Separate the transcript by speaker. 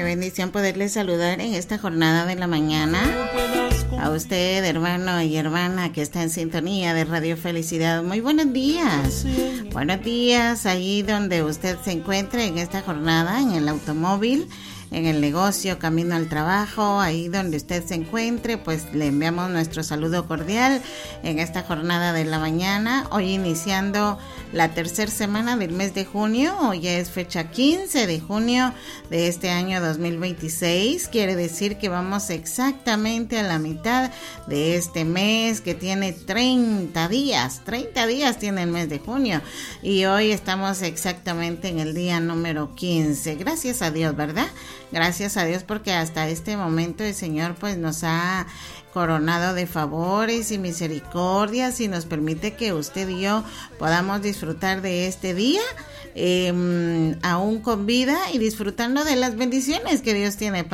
Speaker 1: bendición poderles saludar en esta jornada de la mañana. A usted, hermano y hermana que está en sintonía de Radio Felicidad, muy buenos días. Buenos días ahí donde usted se encuentre en esta jornada, en el automóvil, en el negocio, camino al trabajo, ahí donde usted se encuentre, pues le enviamos nuestro saludo cordial en esta jornada de la mañana. Hoy iniciando la tercera semana del mes de junio, hoy es fecha 15 de junio de este año 2026, quiere decir que vamos exactamente a la mitad de este mes que tiene 30 días tiene el mes de junio y hoy estamos exactamente en el día número 15, gracias a Dios, ¿verdad? Gracias a Dios porque hasta este momento el Señor pues nos ha coronado de favores y misericordias y nos permite que usted y yo podamos disfrutar de este día aún con vida y disfrutando de las bendiciones que Dios tiene